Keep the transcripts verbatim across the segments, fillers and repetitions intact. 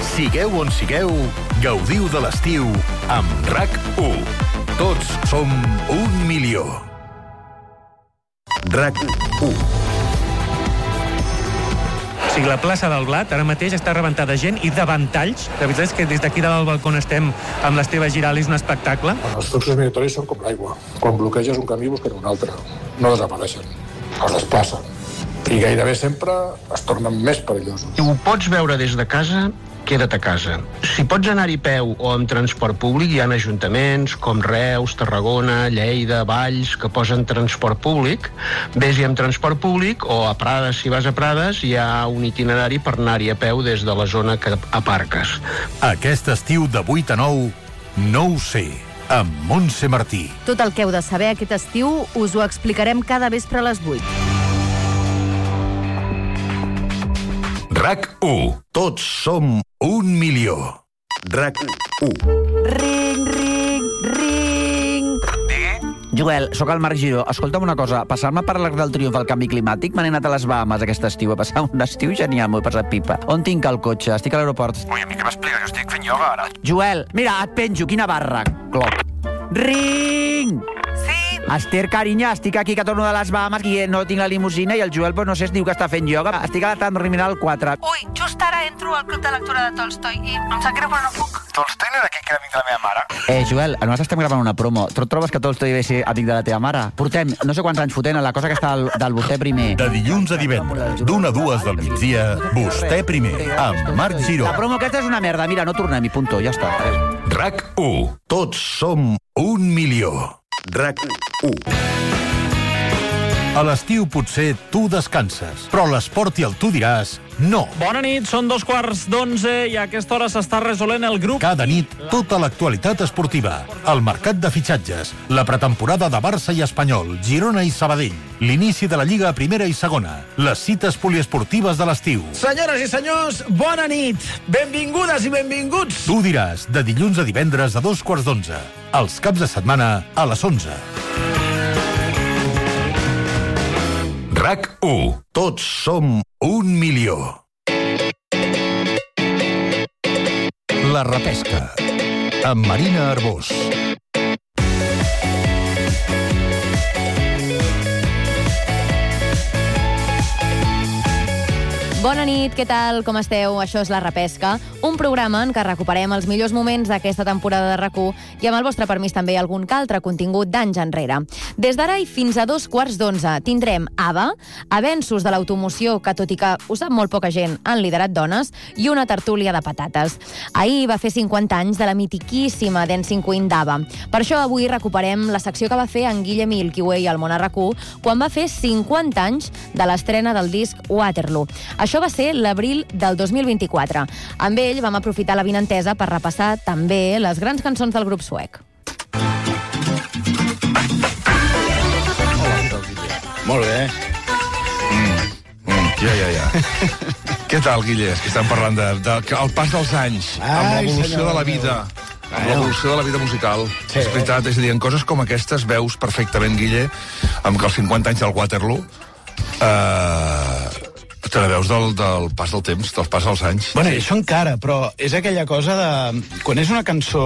Sigueu on sigueu, gaudiu de l'estiu amb RAC u. Tots som un milió. RAC u. O sigui, la plaça del Blat ara mateix està rebentada de gent i de ventalls. La veritat és que des d'aquí dalt del balcó estem amb l'Esteve Giral, és un espectacle. Els fluxos migratoris són com l'aigua. Quan bloqueges un camí busquen un altre. No desapareixen, es desplacen. I gairebé sempre es tornen més perillosos. Si ho pots veure des de casa, queda't a casa. Si pots anar-hi a peu o amb transport públic, hi ha ajuntaments com Reus, Tarragona, Lleida, Valls, que posen transport públic. Vés-hi amb transport públic o a Prades, si vas a Prades, hi ha un itinerari per anar-hi a peu des de la zona que aparques. Aquest estiu de vuit a nou, no ho sé, amb Montse Martí. Tot el que heu de saber aquest estiu us ho explicarem cada vespre a les vuit. RAC u. Tots som un milió. RAC u. Ring, ring, ring. Joel, sóc el Marc Giró. Escolta'm una cosa, passar-me per l'Arc del Triomf al canvi climàtic? Me n'he anat a les Bahamas aquest estiu, a passar un estiu genial, m'ho he passat pipa. On tinc el cotxe? Estic a l'aeroport. Ui, a mi què m'explica? Jo estic fent ioga ara. Joel, mira, et penjo, quina barra. Cloc. Ring! Sí? Esther, carinyo, estic aquí que torno de les Bahamas i no tinc la limusina i el Joel, pues, no sé, es diu que està fent ioga. Estic a la Terminal quatre. Ui, just ara entro al club de lectura de Tolstoi i em sap greu, però no puc. Tolstoi no era aquell que era amic de la meva mare? Eh, Joel, nosaltres estem gravant una promo. Tu et trobes que Tolstoi ve ser amic de la teva mare? Portem no sé quants anys fotent a la cosa que està del, del vostè primer. De dilluns a divendres, d'una a dues del migdia, vostè primer, amb Marc Giró. La promo aquesta és una merda, mira, no tornem-hi, punto, ja està. RAC u. Tots som un milió. RAC u. A l'estiu potser tu descanses, però l'esport i el tu diràs no. Bona nit, són dos quarts d'onze i a aquesta hora s'està resolent el grup. Cada nit, tota l'actualitat esportiva, el mercat de fitxatges, la pretemporada de Barça i Espanyol, Girona i Sabadell, l'inici de la Lliga a primera i segona, les cites poliesportives de l'estiu. Senyores i senyors, bona nit. Benvingudes i benvinguts. Tu diràs, de dilluns a divendres a dos quarts d'onze, els caps de setmana a les onze. RAC u. Tots som un milió. La repesca. Amb Marina Arbós. Bona nit, què tal? Com esteu? Això és La Repesca, un programa en què recuperem els millors moments d'aquesta temporada de RAC u i amb el vostre permís també algun que altre contingut d'anys enrere. Des d'ara i fins a dos quarts d'onze tindrem ABBA, avenços de l'automoció que, tot i que ho sap molt poca gent, han liderat dones, i una tertúlia de patates. Ahir va fer cinquanta anys de la mitiquíssima Dancing Queen d'ABBA. Per això avui recuperem la secció que va fer en Guillem Ilkiway al Món a RAC u quan va fer cinquanta anys de l'estrena del disc Waterloo. Això va ser l'abril del dos mil vint-i-quatre. Amb ell vam aprofitar la vinentesa per repassar també les grans cançons del grup suec. Molt bé. Mm, mm, ja, ja, ja. Què tal, Guille? És que estem parlant de, de, de el pas dels anys, Ai, amb l'evolució senyor, de la vida, amb l'evolució de la vida musical. Sí. És veritat, és a dir, en coses com aquestes veus perfectament, Guille, amb que els cinquanta anys del Waterloo eh, te la veus del, del pas del temps, del pas dels anys. Bueno, això encara, però és aquella cosa de... Quan és una cançó...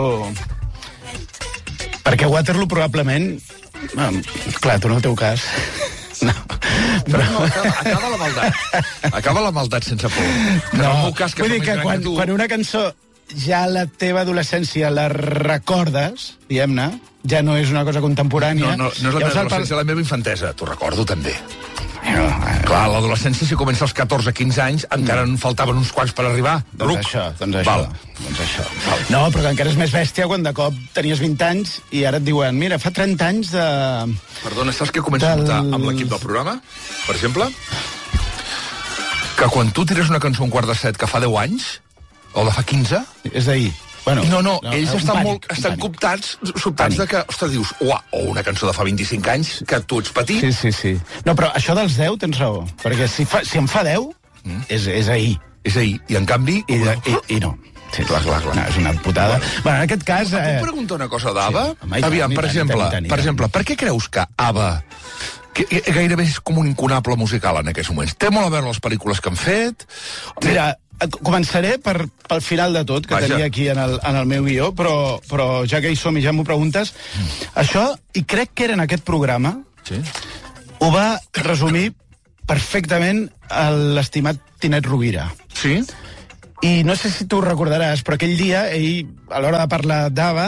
Perquè Waterloo probablement... Bueno, clar, tu en el teu cas... No. Però... no, acaba, acaba la maldat. Acaba la maldat sense por. Que no, en el meu cas, que vull dir que quan, que tu... quan una cançó ja la teva adolescència la recordes, diguem-ne, ja no és una cosa contemporània... No, no, no és la meva adolescència, la meva infantesa. T'ho recordo, també. Bueno, clar, l'adolescència, si comença als catorze a quinze anys, encara en faltaven uns quants per arribar. Doncs Ruc. això, doncs això. Val. Doncs això. Val. No, però que encara és més bèstia quan de cop tenies vint anys i ara et diuen, mira, fa trenta anys de... Perdona, saps què comença del... a notar amb l'equip del programa, per exemple? Que quan tu tires una cançó un quart de set que fa deu anys, o de fa quinze... És d'ahir. Bueno, no, no, no, ells estan, pànic, molt, estan comptats, sobtats de que, ostres, dius, uah, o una cançó de fa vint-i-cinc anys, que tu ets petit. Sí, sí, sí. No, però això dels deu tens raó, perquè si, fa, si en fa deu, mm. és, és ahir. És ahir, i en canvi... I, de, i, i no. Sí, clar, clar, clar. No, és una putada. Bueno, bueno en aquest cas... Eh... Puc preguntar una cosa d'ABBA? Sí, Aviam, per exemple, per exemple, per què creus que ABBA que gairebé és com un incunable musical en aquests moments. Té molt a veure les pel·lícules que han fet. Mira, començaré per, pel final de tot, que Vaja. tenia aquí en el, en el meu guió, però, però ja que hi som i ja m'ho preguntes, mm. això, i crec que era en aquest programa, sí. ho va resumir perfectament l'estimat Tinet Rovira. Sí? I no sé si tu ho recordaràs, però aquell dia, ell, a l'hora de parlar d'Ava,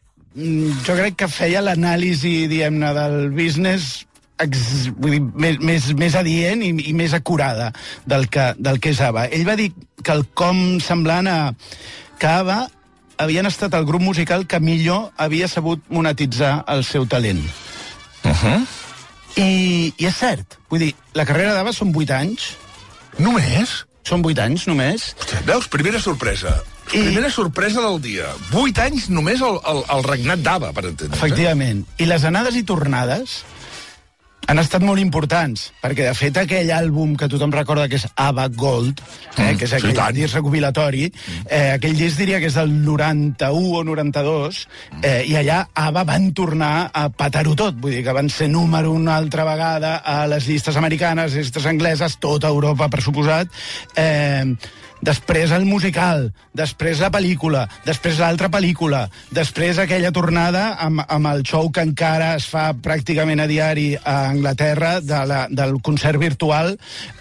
jo crec que feia l'anàlisi, diguem-ne, del business ex, vull dir, més, més, més adient i, i més acurada del que, del que és Ava. Ell va dir que el com semblant a que Ava havien estat el grup musical que millor havia sabut monetitzar el seu talent. Uh-huh. I, I és cert. Vull dir, la carrera d'Ava són vuit anys. Només? Són vuit anys, només. Hòstia, veus? Primera sorpresa. I... Primera sorpresa del dia. Vuit anys només el, el, el regnat d'Ava, per entendre. Efectivament. Eh? I les anades i tornades han estat molt importants, perquè de fet aquell àlbum que tothom recorda que és Ava Gold, eh, que és aquell sí, disc recopilatori, eh, aquell disc diria que és del noranta-u o noranta-dos, eh, i allà Ava van tornar a petar-ho tot, vull dir que van ser número una altra vegada a les llistes americanes, llistes angleses, tota Europa, per suposat, eh, després el musical, després la pel·lícula, després l'altra pel·lícula, després aquella tornada amb, amb el show que encara es fa pràcticament a diari a Anglaterra de la, del concert virtual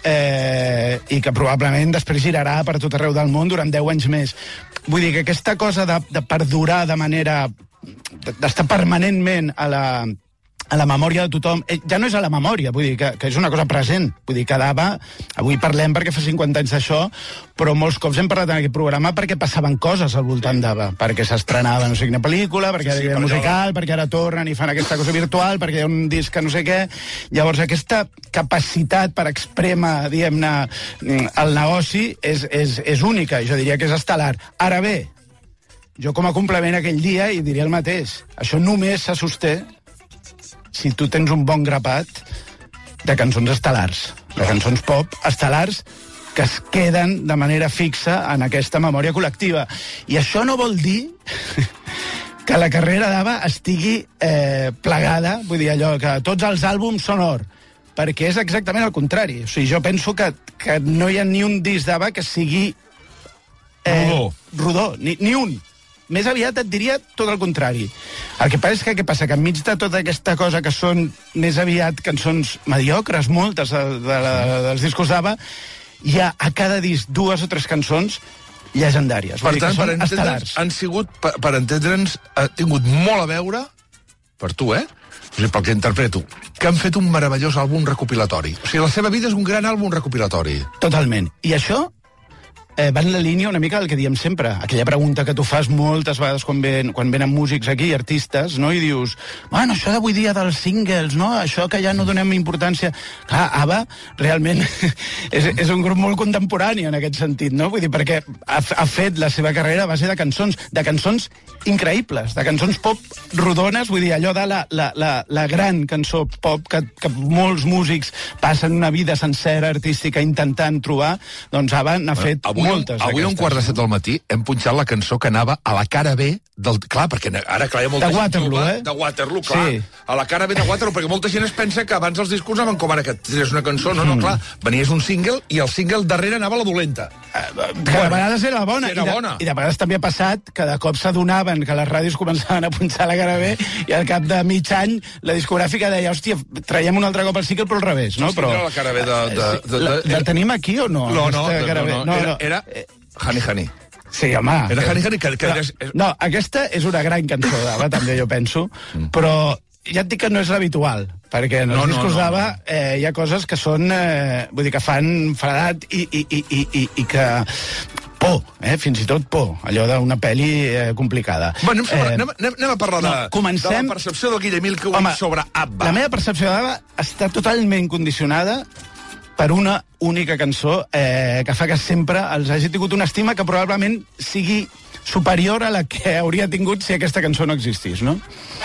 eh, i que probablement després girarà per tot arreu del món durant deu anys més. Vull dir que aquesta cosa de, de perdurar de manera... d'estar permanentment a la... a la memòria de tothom, eh, ja no és a la memòria, vull dir que, que és una cosa present, vull dir que d'Ava, avui parlem perquè fa cinquanta anys d'això, però molts cops hem parlat en aquest programa perquè passaven coses al voltant d'Ava, perquè s'estrenava no sé quina pel·lícula, perquè sí, sí, era musical, perquè ara tornen i fan aquesta cosa virtual, perquè hi ha un disc que no sé què, llavors aquesta capacitat per exprema, diguem-ne, el negoci és, és, és única, jo diria que és estel·lar. Ara bé, jo com a complement aquell dia i diria el mateix, això només se sosté si tu tens un bon grapat de cançons estel·lars, de cançons pop estel·lars que es queden de manera fixa en aquesta memòria col·lectiva. I això no vol dir que la carrera d'Ava estigui eh, plegada, vull dir allò, que tots els àlbums són or, perquè és exactament el contrari. O sigui, jo penso que, que no hi ha ni un disc d'Ava que sigui eh, rodó, rodó ni, ni un. Més aviat et diria tot el contrari. El que passa és que, què passa? Que enmig de tota aquesta cosa que són més aviat cançons mediocres, moltes de, de, de, dels discos d'Ava, hi ha a cada disc dues o tres cançons llegendàries. Per tant, per entendre'ns, han sigut, per, per entendre'ns, ha tingut molt a veure, per tu, eh? O sigui, pel que interpreto, que han fet un meravellós àlbum recopilatori. O sigui, la seva vida és un gran àlbum recopilatori. Totalment. I això Eh, va en la línia una mica del que diem sempre. Aquella pregunta que tu fas moltes vegades quan, ven, quan venen músics aquí, artistes, no? I dius, bueno, això d'avui dia dels singles, no? Això que ja no donem importància. Clar, Ava realment és, és un grup molt contemporani en aquest sentit, no? Vull dir, perquè ha, ha fet la seva carrera a base de cançons, de cançons increïbles, de cançons pop rodones, vull dir, allò de la, la, la, la gran cançó pop que, que molts músics passen una vida sencera artística intentant trobar, doncs Ava n'ha fet avui, moltes. Avui a un quart de set del matí hem punxat la cançó que anava a la cara B del... Clar, perquè ara, clar, hi ha molta de Waterloo, eh? De Waterloo, clar. Sí. A la cara B de Waterloo, perquè molta gent es pensa que abans els discos anaven com ara, que és una cançó. No, no, clar, venies un single i el single darrere anava la dolenta. Uh, que bueno, de vegades era bona. Era I de, bona. I de vegades també ha passat que de cop s'adonaven que les ràdios començaven a punxar la cara B i al cap de mig any la discogràfica deia, hòstia, traiem un altre cop el single però al revés, no? Sí, però... la cara B de... de, de, de, la, de la tenim aquí o no? No, no, no, no, no, no, era... era... Honey, Honey. Sí, home. Era Honey, Honey, que... que però, és... No, aquesta és una gran cançó d'Ava, també jo penso, però ja et dic que no és l'habitual, perquè en els no, discos no, no, d'Ava eh, hi ha coses que són, eh, vull dir, que fan fredat i, i, i, i, i, i que... por, eh? Fins i tot por, allò d'una pel·li eh, complicada. Bueno, anem, sobre, eh, anem, anem, anem a parlar no, de, comencem... de la percepció del Guillemil que ho ha dit sobre Abba. La meva percepció d'Abba està totalment condicionada per una única cançó eh, que fa que sempre els hagi tingut una estima que probablement sigui superior a la que hauria tingut si aquesta cançó no existís, no?